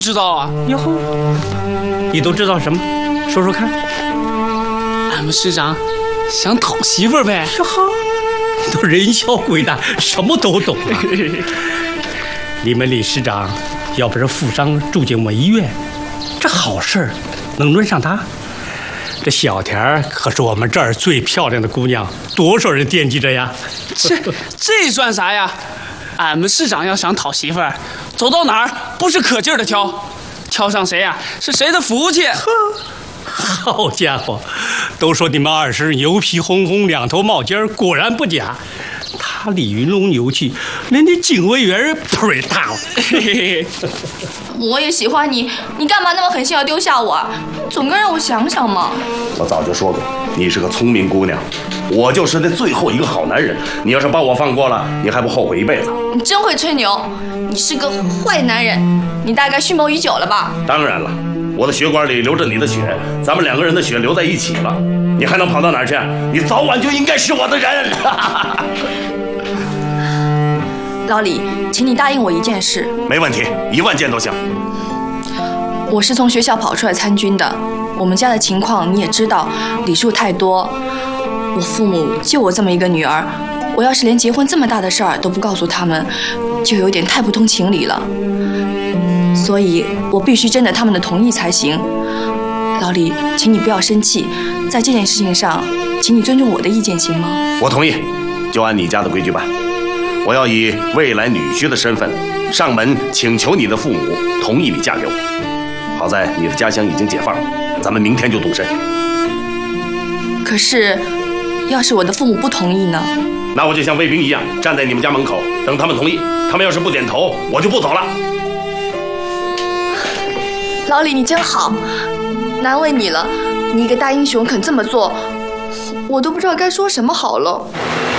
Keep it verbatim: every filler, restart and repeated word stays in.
知道啊。 哟呵，你都知道什么？说说看。 俺们师长想讨媳妇儿呗。 哟呵，你都人小鬼大，什么都懂啊。你们李师长要不是负伤住进我们医院，这好事儿能轮上他？这小田儿可是我们这儿最漂亮的姑娘，多少人惦记着呀！ 这这算啥呀？俺们市长要想讨媳妇儿，走到哪儿不是可劲儿的挑，挑上谁呀、啊，是谁的福气。 好家伙，都说你们二师牛皮哄哄，两头冒尖，果然不假。他李云龙牛气，连那警卫员腿大了。 我也喜欢你，你干嘛那么狠心要丢下我？总该让我想想嘛。 我早就说过，你是个聪明姑娘，我就是那最后一个好男人。你要是把我放过了，你还不后悔一辈子？ 你真会吹牛，你是个坏男人，你大概蓄谋已久了吧？ 当然了，我的血管里流着你的血，咱们两个人的血流在一起了，你还能跑到哪儿去？你早晚就应该是我的人。 老李，请你答应我一件事。 没问题，一万件都行。 我是从学校跑出来参军的，我们家的情况你也知道，礼数太多。我父母就我这么一个女儿，我要是连结婚这么大的事儿都不告诉他们，就有点太不通情理了。所以我必须征得他们的同意才行。老李，请你不要生气，在这件事情上，请你尊重我的意见，行吗？ 我同意，就按你家的规矩办。我要以未来女婿的身份上门请求你的父母同意你嫁给我。好在你的家乡已经解放了，咱们明天就动身。 可是，要是我的父母不同意呢？ 那我就像卫兵一样站在你们家门口，等他们同意。他们要是不点头，我就不走了。 老李，你真好，难为你了。你一个大英雄肯这么做，我都不知道该说什么好了。